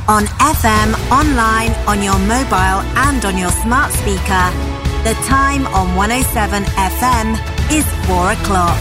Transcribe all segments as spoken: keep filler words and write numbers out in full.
On F M, online, on your mobile and on your smart speaker. The time on one oh seven F M is four o'clock.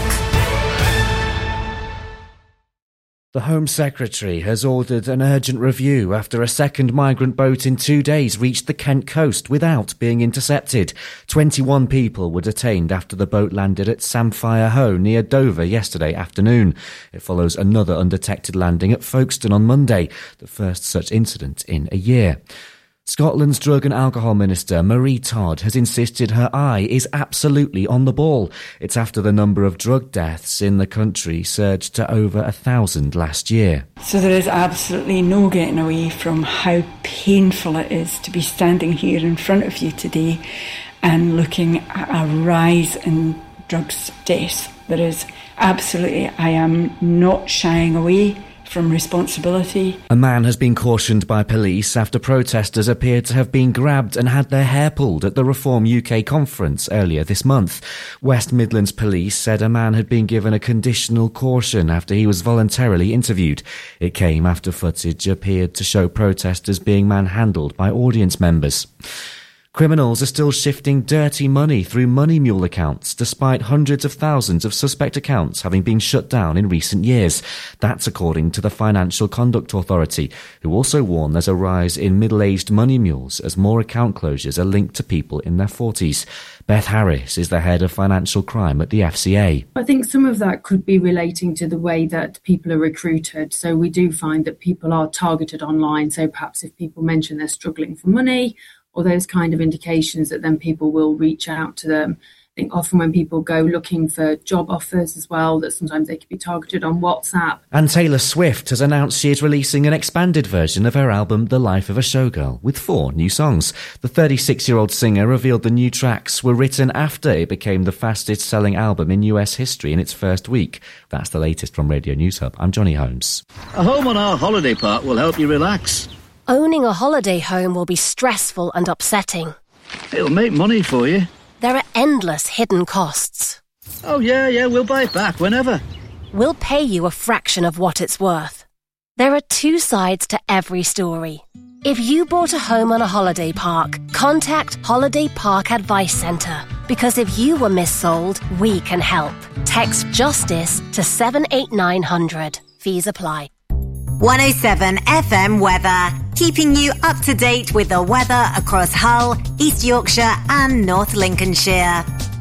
The Home Secretary has ordered an urgent review after a second migrant boat in two days reached the Kent coast without being intercepted. twenty-one people were detained after the boat landed at Samphire Hoe near Dover yesterday afternoon. It follows another undetected landing at Folkestone on Monday, the first such incident in a year. Scotland's Drug and Alcohol Minister, Marie Todd, has insisted her eye is absolutely on the ball. It's after the number of drug deaths in the country surged to over a thousand last year. So there is absolutely no getting away from how painful it is to be standing here in front of you today and looking at a rise in drugs deaths. There is absolutely, I am not shying away from responsibility. A man has been cautioned by police after protesters appeared to have been grabbed and had their hair pulled at the Reform U K conference earlier this month. West Midlands Police said a man had been given a conditional caution after he was voluntarily interviewed. It came after footage appeared to show protesters being manhandled by audience members. Criminals are still shifting dirty money through money mule accounts, despite hundreds of thousands of suspect accounts having been shut down in recent years. That's according to the Financial Conduct Authority, who also warn there's a rise in middle-aged money mules as more account closures are linked to people in their forties. Beth Harris is the head of financial crime at the F C A. I think some of that could be relating to the way that people are recruited. So we do find that people are targeted online. So perhaps if people mention they're struggling for money, or those kind of indications, that then people will reach out to them. I think often when people go looking for job offers as well, that sometimes they could be targeted on WhatsApp. And Taylor Swift has announced she is releasing an expanded version of her album The Life of a Showgirl with four new songs. The thirty-six-year-old singer revealed the new tracks were written after it became the fastest-selling album in U S history in its first week. That's the latest from Radio News Hub. I'm Johnny Holmes. A home on our holiday park will help you relax. Owning a holiday home will be stressful and upsetting. It'll make money for you. There are endless hidden costs. Oh, yeah, yeah, we'll buy it back whenever. We'll pay you a fraction of what it's worth. There are two sides to every story. If you bought a home on a holiday park, contact Holiday Park Advice Centre. Because if you were missold, we can help. Text JUSTICE to seven eight nine hundred. Fees apply. one oh seven F M weather, keeping you up to date with the weather across Hull, East Yorkshire and North Lincolnshire.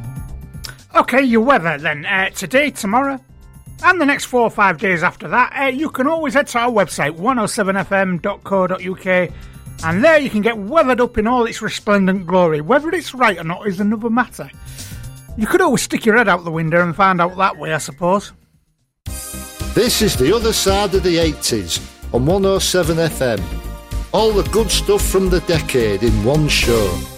OK, your weather then. Uh, today, tomorrow and the next four or five days after that, uh, you can always head to our website, one oh seven f m dot co dot u k, and there you can get weathered up in all its resplendent glory. Whether it's right or not is another matter. You could always stick your head out the window and find out that way, I suppose. This is The Other Side of the eighties on one oh seven F M. All the good stuff from the decade in one show.